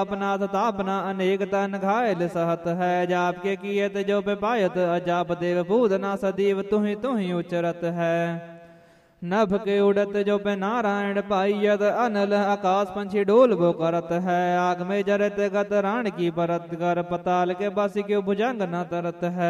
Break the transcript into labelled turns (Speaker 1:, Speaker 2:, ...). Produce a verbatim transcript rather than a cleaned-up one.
Speaker 1: अपनाथ तापना अनेक तन घायल सहत है। जाप के कियत जो पिपायत अजाप देव पूतना सदीव तुहि तुहि उचरत है। नभ के उड़त जो पे नारायण पाइयत अनल आकाश पंछी डोल वो करत है। आग में जरत गत राण की परत कर पताल के बस क्यों भुजंग न तरत है।